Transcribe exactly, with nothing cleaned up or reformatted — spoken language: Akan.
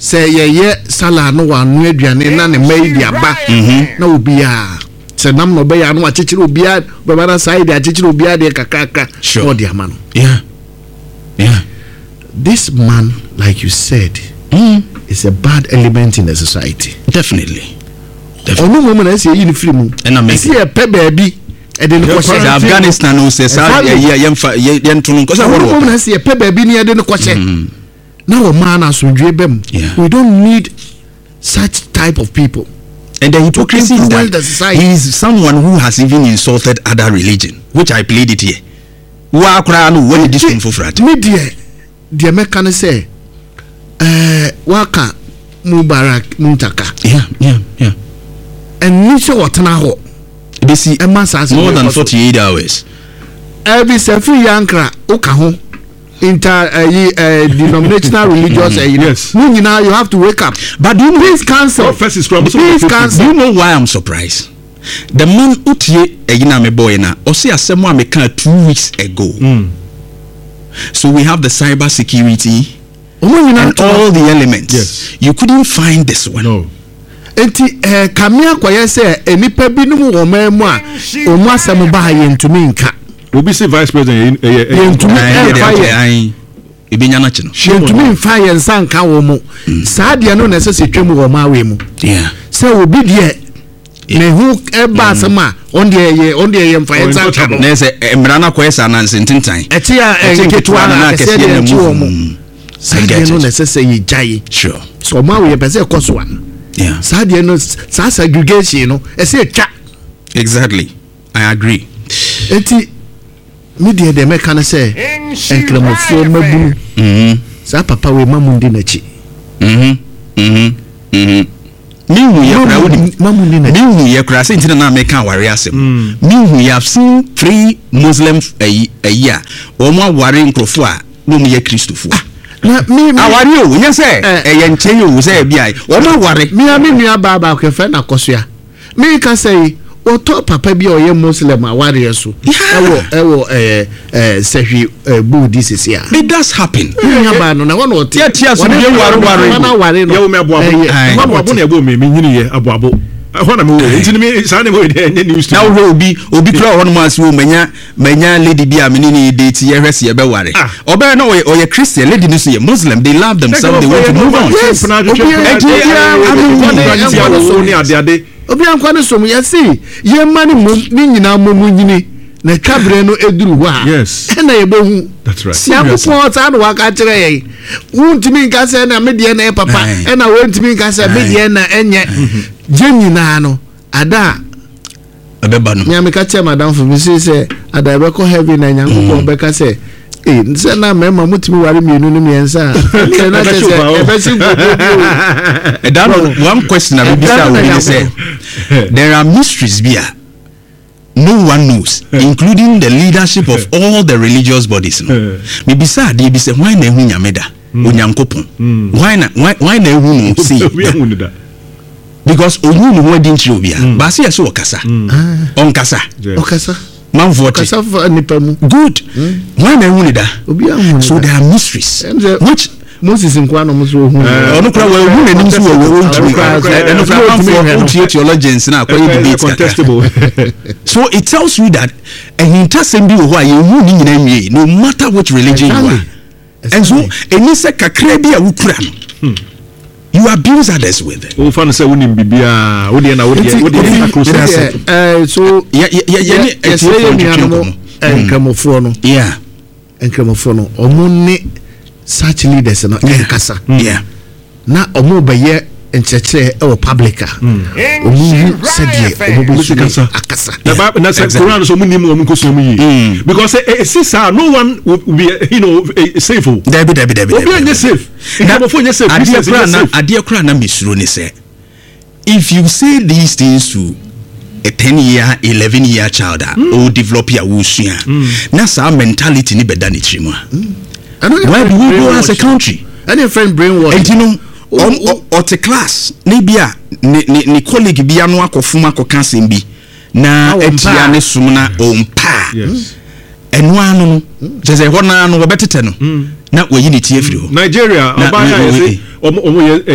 say ye ye sala no wa no aduane na ne mai dia ba na obi a se nam no be ya no achechire obi a be ba na side achechire obi a de kakaka sure. o dia ma no yeah yeah this man like you said mm. is a bad element in the society definitely definitely ono mo na say yin free mu e say e pe baabi e de no ko share Afghanistan no say sa ye yemfa ye ntunu ko sa ono mo na say e pe baabi ni e de no ko share na o man asundwe bem we don't need such type of people. And the hypocrisy is that he is someone who has even insulted other religion, which I played it here. Wa kra no when this one for frat me dear dear me can say eh waka Mubarak Muntaka yeah yeah yeah and ni so wotana ho they see more than forty-eight hours every seven yankra uka ho inter uh, denominational religious uh, yes you know you have to wake up but do you know this council first is from this council do you know why I'm surprised the man utie egina me boy na o say asemo ameka two weeks ago mm. so we have the cyber security and all the elements yes. you couldn't find this one no enti eh kamia kwaye say enipa binum wo mamu a omu asem ba yentumi nka obi say vice president yentumi ai ebinya na chino yentumi mfa yensa nka wo mu saa de no na sese twem wo ma we mu yeah say obi de me hu eba asema on de ye on de ye mfa yensa nka na say emra na kwesa na nsentintan eti a enketua na kese de nchi wo mu saa de no na sese ye jai sure so ma we pese koso an yeah saa de no saa segregation no ese twa exactly I agree eti media de make can say enkramofo mabu mhm sa papa we mamundi na chi mhm mhm mhm mi hu ye kra wodi mamundi na mi hu ye kra say ntina na make kan ware asem mi hu ye have seen three Muslim a a year o mo ware nkrofo a no mu ye Christofo na mi aware o nya say e ye nchen o say bi ai o mo ware mi a mi nua baba ko fe na kosoa mi ka say o to papa bi o ye Muslim aware yeso ewo ewo eh eh sehwi budi sisia it does happen nua ba no na wona o te ya tia so ye ware ware na ware no ye wo me aboabo aboabo na ebo me me nyini ye aboabo hona me wo ntini me sa na me dey news na wo obi obi kra hono ma si wo manya manya lady bi a me ni date ye hwese ye be ware obe na o ye Christian lady ni so ye Muslim they love themselves they want to move on yes obi ankwa ne som ye si ye mani mum ni nyina momu nyini na kabre no eduru ho a yes na ye bohu that's right si akufo ta no waka kire ye wuntimi nka se na medie na papa e na wuntimi nka se medie na enye je nyina no ada abeba no nya me ka che madam for me say ada be ko heaven na nyanko be ka se eh nse na mema mutimi ware mienu no miensa e na che e be si e da one question I be say say there are mysteries bia no one knows including the leadership of all the religious bodies no me be say dey be say why na hu nyameda onyankopon why na why na hu no see because onu no ho din chiro bia ba say so okasa on kasa okasa man vote okasa for nipa mu good why na hu ni da so there are mysteries which Moses nkwa no muso hu ono kra wa hu nanim so wa wo ntumi eno kra man for theologians na akwa debate contestable so it tells you that a intasem bi wo ho a ye hu ni nyina nwie no matter which religion you are and so eni se kakra bi a wo kura no you abuse others with it o fa no say wonim bibia wo de na wo de wo de across eh so ya ya ya ni etwo enkramofo no yeah enkramofo no omo ne such leaders no enkasa yeah na omo baye enchechre e publica omo sadie omo be kasa akasa na ba na say Quran so munim omo koso mu yi because sisa no one will be you know safe debi debi debi obi anye safe na fo anye safe adie kura na adie kura na misuro ni say if you say these things to a ten year eleven year child or develop your wusua na sa mentality ni beda ni chimo where do we go as a country any friend brainwash and you know on or the class ni bia ni ni colleague bia no akofuma akoka bi na etia ne sumna ompa yes enu anu no je se ho na no wo betete no na wayi ni tie firi ho Nigeria oba ya say omo